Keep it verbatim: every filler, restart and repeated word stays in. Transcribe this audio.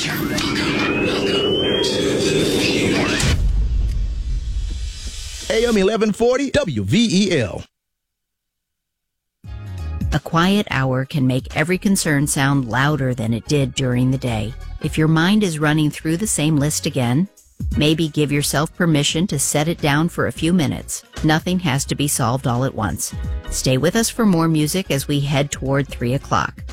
A M eleven forty W V E L. A quiet hour can make every concern sound louder than it did during the day. If your mind is running through the same list again, maybe give yourself permission to set it down for a few minutes. Nothing has to be solved all at once. Stay with us for more music as we head toward three o'clock.